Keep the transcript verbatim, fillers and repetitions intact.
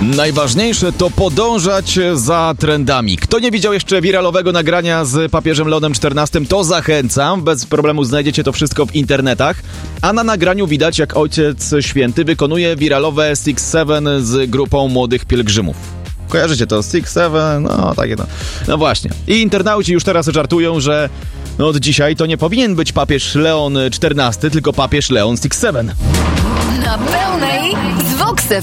Najważniejsze to podążać za trendami. Kto nie widział jeszcze wiralowego nagrania z papieżem Leonem czternastym, to zachęcam. Bez problemu znajdziecie to wszystko w internetach. A na nagraniu widać, jak Ojciec Święty wykonuje wiralowe Six Seven z grupą młodych pielgrzymów. Kojarzycie to? Six Seven? No, takie to. No właśnie. I internauci już teraz żartują, że no od dzisiaj to nie powinien być papież Leon czternasty, tylko papież Leon Six Seven. Na pełnej z Vox F